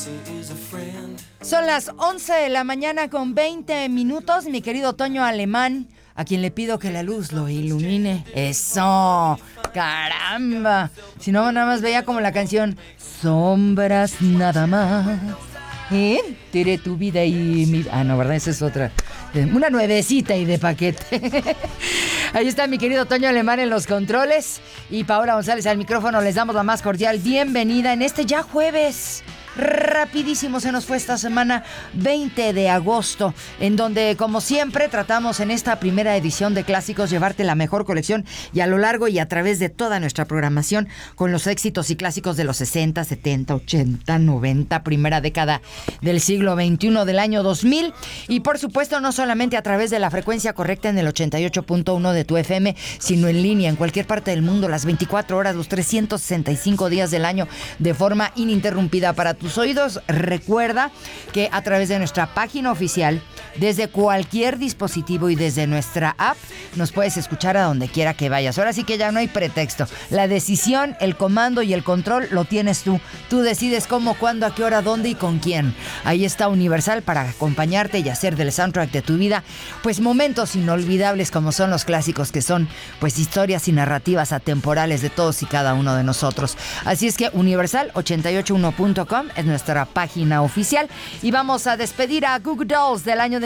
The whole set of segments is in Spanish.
Son las 11 de la mañana con 20 minutos, mi querido Toño Alemán, a quien le pido que la luz lo ilumine. ¡Eso! ¡Caramba! Si no, nada más veía como la canción Sombras nada más. Tiré tu vida y mi... Ah, no, ¿verdad? Esa es otra. Una nuevecita y de paquete. Ahí está mi querido Toño Alemán en los controles. Y Paola González al micrófono. Les damos la más cordial bienvenida en este ya jueves. Rapidísimo se nos fue esta semana, 20 de agosto, en donde, como siempre, tratamos en esta primera edición de Clásicos llevarte la mejor colección y a lo largo y a través de toda nuestra programación con los éxitos y clásicos de los 60, 70, 80, 90, primera década del siglo XXI del año 2000 y por supuesto no solamente a través de la frecuencia correcta en el 88.1 de tu FM, sino en línea en cualquier parte del mundo, las 24 horas, los 365 días del año de forma ininterrumpida para tus oídos. Recuerda que a través de nuestra página oficial, desde cualquier dispositivo y desde nuestra app, nos puedes escuchar a donde quiera que vayas. Ahora sí que ya no hay pretexto. La decisión, el comando y el control lo tienes tú. Tú decides cómo, cuándo, a qué hora, dónde y con quién. Ahí está Universal para acompañarte y hacer del soundtrack de tu vida pues momentos inolvidables como son los clásicos, que son pues historias y narrativas atemporales de todos y cada uno de nosotros. Así es que Universal881.com es nuestra página oficial y vamos a despedir a Goo Goo Dolls del año de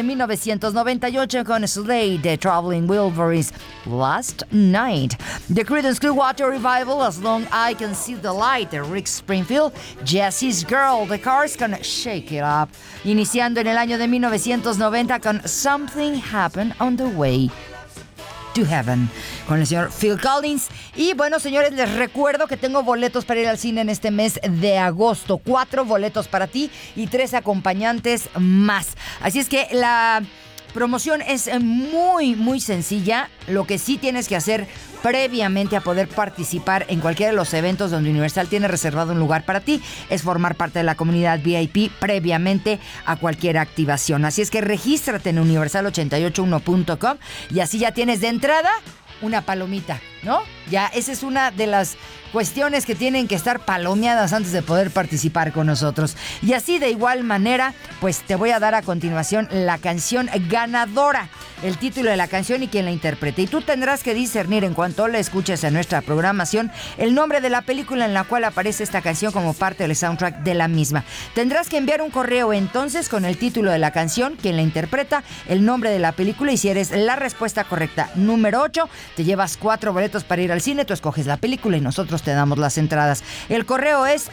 1998 con Slade de Traveling Wilburys Last Night. The Creedence Clearwater Revival As Long I Can See the Light de Rick Springfield. Jessie's Girl, The Cars con Shake It Up. Iniciando en el año de 1990 con Something Happened on the Way to Heaven con el señor Phil Collins. Y bueno, señores, les recuerdo que tengo boletos para ir al cine en este mes de agosto. 4 boletos para ti y 3 acompañantes más. Así es que la promoción es muy, muy sencilla. Lo que sí tienes que hacer previamente a poder participar en cualquiera de los eventos donde Universal tiene reservado un lugar para ti es formar parte de la comunidad VIP previamente a cualquier activación. Así es que regístrate en universal881.com y así ya tienes de entrada una palomita, ¿no? Ya esa es una de las cuestiones que tienen que estar palomeadas antes de poder participar con nosotros. Y así de igual manera, pues te voy a dar a continuación la canción ganadora, el título de la canción y quién la interprete. Y tú tendrás que discernir en cuanto la escuches en nuestra programación el nombre de la película en la cual aparece esta canción como parte del soundtrack de la misma. Tendrás que enviar un correo entonces con el título de la canción, quién la interpreta, el nombre de la película y si eres la respuesta correcta, número 8, te llevas 4 boletos para ir al cine, tú escoges la película y nosotros te damos las entradas. El correo es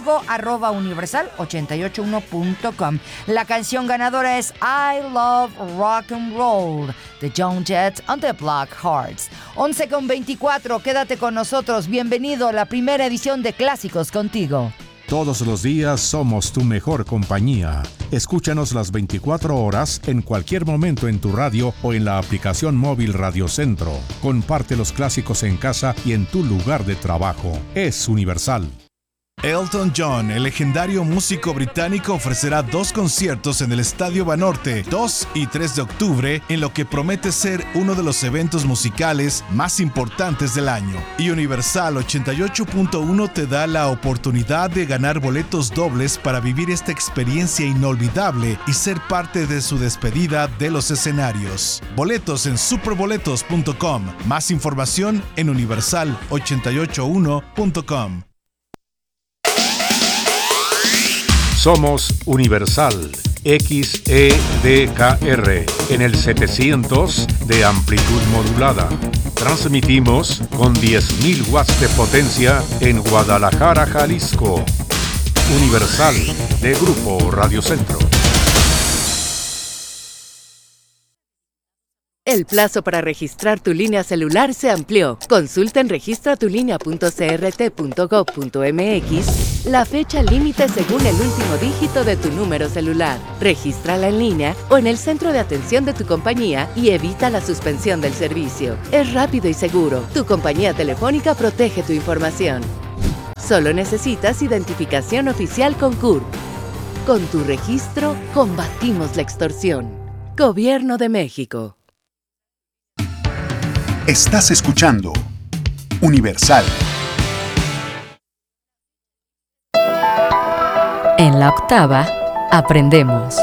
oigo@universal881.com. La canción ganadora es I Love Rock and Roll de Joan Jett and the Blackhearts. 11:24, quédate con nosotros. Bienvenido a la primera edición de Clásicos contigo. Todos los días somos tu mejor compañía. Escúchanos las 24 horas en cualquier momento en tu radio o en la aplicación móvil Radio Centro. Comparte los clásicos en casa y en tu lugar de trabajo. Es Universal. Elton John, el legendario músico británico, ofrecerá 2 conciertos en el Estadio Banorte, 2 y 3 de octubre, en lo que promete ser uno de los eventos musicales más importantes del año. Y Universal 88.1 te da la oportunidad de ganar boletos dobles para vivir esta experiencia inolvidable y ser parte de su despedida de los escenarios. Boletos en superboletos.com. Más información en universal881.com. Somos Universal XEDKR en el 700 de amplitud modulada. Transmitimos con 10.000 watts de potencia en Guadalajara, Jalisco. Universal de Grupo Radio Centro. El plazo para registrar tu línea celular se amplió. Consulta en registratulinea.crt.gov.mx la fecha límite según el último dígito de tu número celular. Regístrala en línea o en el centro de atención de tu compañía y evita la suspensión del servicio. Es rápido y seguro. Tu compañía telefónica protege tu información. Solo necesitas identificación oficial con CURP. Con tu registro, combatimos la extorsión. Gobierno de México. Estás escuchando Universal. En En la octava, aprendemos.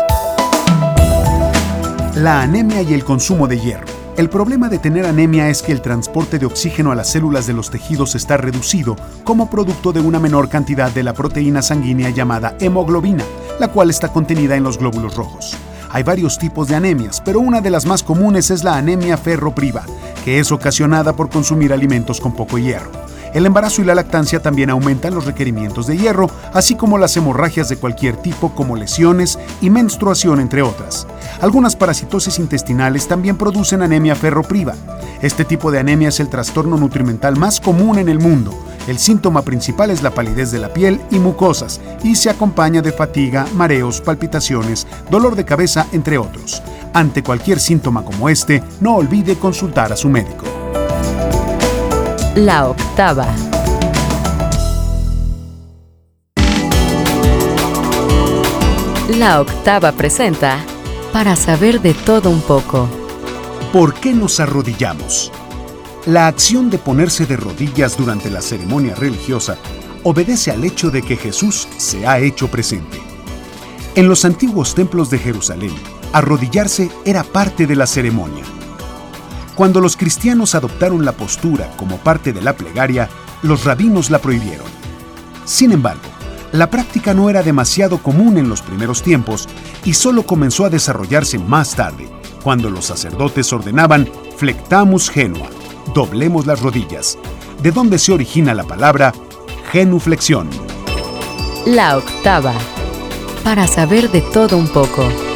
La anemia y el consumo de hierro. El problema de tener anemia es que el transporte de oxígeno a las células de los tejidos está reducido como producto de una menor cantidad de la proteína sanguínea llamada hemoglobina, la cual está contenida en los glóbulos rojos. Hay varios tipos de anemias, pero una de las más comunes es la anemia ferropriva, que es ocasionada por consumir alimentos con poco hierro. El embarazo y la lactancia también aumentan los requerimientos de hierro, así como las hemorragias de cualquier tipo como lesiones y menstruación, entre otras. Algunas parasitosis intestinales también producen anemia ferropriva. Este tipo de anemia es el trastorno nutrimental más común en el mundo. El síntoma principal es la palidez de la piel y mucosas, y se acompaña de fatiga, mareos, palpitaciones, dolor de cabeza, entre otros. Ante cualquier síntoma como este, no olvide consultar a su médico. La octava. La octava presenta Para saber de todo un poco. ¿Por qué nos arrodillamos? La acción de ponerse de rodillas durante la ceremonia religiosa obedece al hecho de que Jesús se ha hecho presente. En los antiguos templos de Jerusalén, arrodillarse era parte de la ceremonia. Cuando los cristianos adoptaron la postura como parte de la plegaria, los rabinos la prohibieron. Sin embargo, la práctica no era demasiado común en los primeros tiempos y solo comenzó a desarrollarse más tarde, cuando los sacerdotes ordenaban flectamus genua, doblemos las rodillas, de donde se origina la palabra genuflexión. La octava. Para saber de todo un poco.